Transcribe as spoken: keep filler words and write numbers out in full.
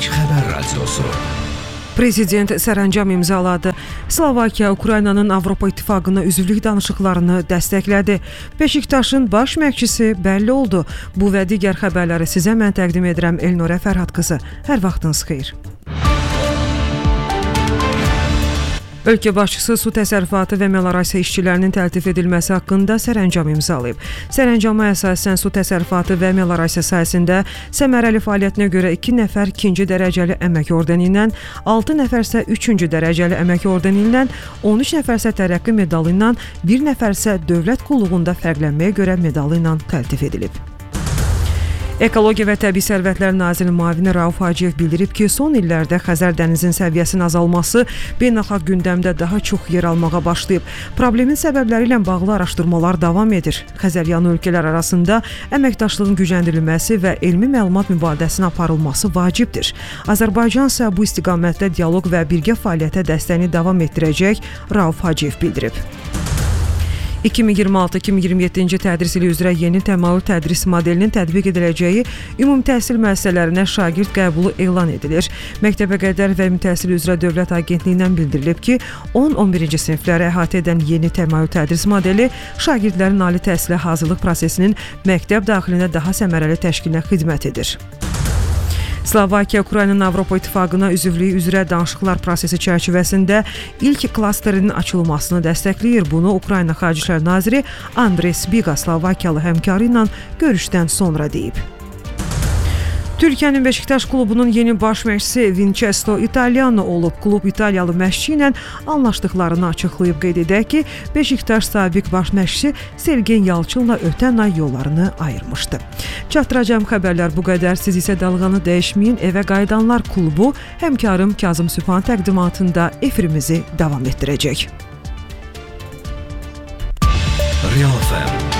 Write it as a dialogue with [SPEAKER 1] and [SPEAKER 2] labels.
[SPEAKER 1] İlk Xəbər Radiosu.
[SPEAKER 2] Prezident sərəncam imzaladı. Slovakiya Ukraynanın Avropa İttifaqına üzvlük danışıqlarını dəstəklədi. Beşiktaşın baş məşqçisi bəlli oldu. Bu və digər xəbərləri sizə mən təqdim edirəm Elnurə Fərhad qızı. Hər vaxtınız xeyir. Ölkə başçısı su təsərrüfatı və meliorasiya işçilərinin təltif edilməsi haqqında sərəncam imzalayıb. Sərəncama əsasən su təsərrüfatı və meliorasiya sahəsində səmərəli fəaliyyətinə görə iki nəfər ikinci dərəcəli əmək ordeni ilə, altı nəfərsə üçüncü dərəcəli əmək ordeni ilə, on üç nəfərsə tərəqqi medalı ilə, bir nəfərsə dövlət qulluğunda fərqlənməyə görə medalı ilə təltif edilib. Ekologiya və Təbii Sərvətlər Nazirinin müavini Rauf Hacıyev bildirib ki, son illərdə Xəzər dənizinin səviyyəsinin azalması beynəlxalq gündəmdə daha çox yer almağa başlayıb. Problemin səbəbləri ilə bağlı araşdırmalar davam edir. Xəzəryanı ölkələr arasında əməkdaşlığın gücləndirilməsi və elmi məlumat mübadiləsinin aparılması vacibdir. Azərbaycan isə bu istiqamətdə dialoq və birgə fəaliyyətə dəstəyini davam etdirəcək, Rauf Hacıyev bildirib. iki min iyirmi altı iki min iyirmi yeddinci tədris ili üzrə yeni təmayül tədris modelinin tətbiq ediləcəyi ümumi təhsil müəssisələrinə şagird qəbulu elan edilir. Məktəbə qədər və ümumi təhsil üzrə Dövlət Agentliyindən bildirilib ki, on on birinci sinifləri əhatə edən yeni təmayül tədris modeli şagirdlərin ali təhsilə hazırlıq prosesinin məktəb daxilində daha səmərəli təşkilinə xidmət edir. Slovakiya Ukraynanın Avropa İttifaqına üzvlüyü üzrə danışıqlar prosesi çərçivəsində ilk klasterinin açılmasını dəstəkləyir. Bunu Ukrayna Xarici İşlər Naziri Andrey Spiga Slovakiyalı həmkarı ilə görüşdən sonra deyib. Türkiyənin Beşiktaş klubunun yeni baş məşqçisi Vincenzo Italiano olub. Klub İtaliyalı məşqçi ilə anlaşdıqlarını açıqlayıb. Qeyd edək ki, Beşiktaş sabiq baş məşqçisi Sergen Yalçınla ötən ay yollarını ayırmışdı. Çatdıracağım xəbərlər bu qədər. Siz isə dalğanı dəyişməyin. Evə qayıdanlar klubu həmkarım Kazım Sübhan təqdimatında efirimizi davam etdirəcək.
[SPEAKER 1] Real F M